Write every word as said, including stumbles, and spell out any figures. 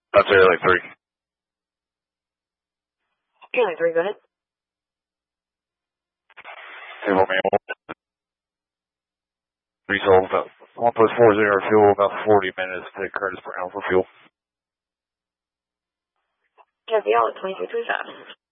That's Airline three. Airline three, go ahead. Table manual. Result about one plus four zero fuel, about forty minutes to Curtis Brown for fuel. Copy all at twenty-three twenty-five.